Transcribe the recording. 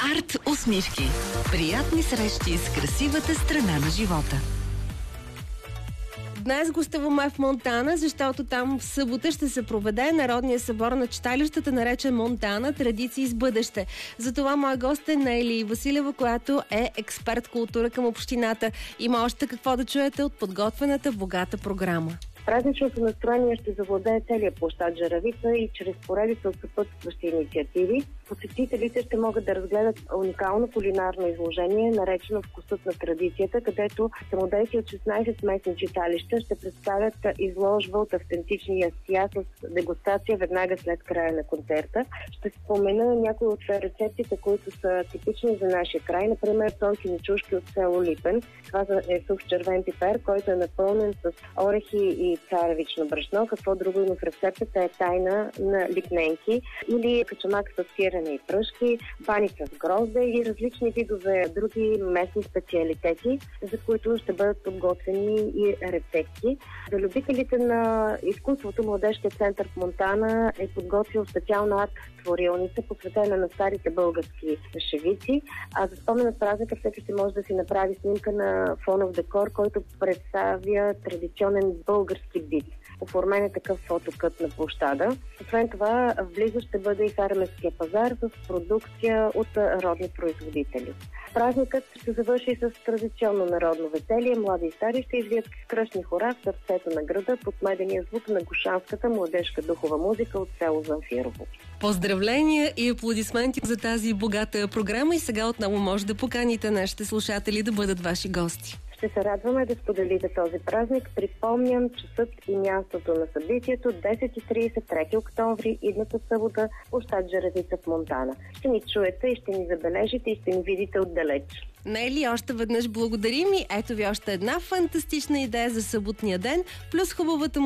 Арт усмивки. Приятни срещи с красивата страна на живота. Днес гостуваме в Монтана, защото там в събота ще се проведе Народния събор на читалищата, наречен Монтана традиции с бъдеще. Затова моя гост е Нели Василева, която е експерт култура към общината. Има още какво да чуете от подготвената богата програма. Празничното настроение ще завладее целия площад Жаравица и чрез поредица от съпътстващи инициативи посетителите ще могат да разгледат уникално кулинарно изложение, наречено Вкусът на традицията, където самодейци от 16 местни читалища ще представят изложба от автентични ястия с дегустация веднага след края на концерта. Ще спомена някои от рецептите, които са типични за нашия край, например тонкини чушки от село Липен. Това е сух червен пипер, който е напълнен с орехи и царевично брашно. Какво друго има в рецептата е тайна на ликненки или качамак с сирене и пръшки, баница с грозде и различни видове други местни специалитети, за които ще бъдат подготвени и рецепти. За любителите на изкуството Младежкият център в Монтана е подготвил специална арт-творилница, посветена на старите български шевици. А за спомен от празника всеки ще може да си направи снимка на фонов декор, който представя традиционен български бит. Оформен е такъв фотокът на площада. Освен това, близо ще бъде и фермерския пазар с продукция от родни производители. Празникът ще се завърши с традиционно народно веселие. Млади и стари ще извият с кръстни хора в сърцето на града под медения звук на гушанската младежка духова музика от село Замфирово. Поздравления и аплодисменти за тази богата програма и сега отново може да поканите нашите слушатели да бъдат ваши гости. Ще се радваме да споделите този празник. Припомням часът и мястото на събитието 10:30, 3 октомври, идната събота, площад Жаравица в Монтана. Ще ни чуете и ще ни забележите и ще ни видите отдалеч. Нели, още веднъж благодарим и ето ви още една фантастична идея за съботния ден, плюс хубавата